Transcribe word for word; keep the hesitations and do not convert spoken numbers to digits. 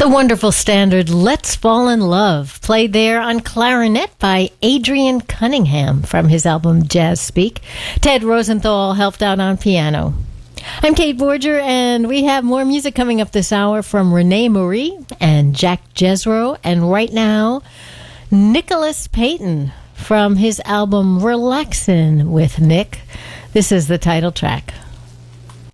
The wonderful standard Let's Fall in Love, played there on clarinet by Adrian Cunningham from his album Jazz Speak. Ted Rosenthal helped out on piano. I'm Kate Borger, and we have more music coming up this hour from Renee Marie and Jack Jezro. And right now, Nicholas Payton from his album Relaxin' with Nick. This is the title track.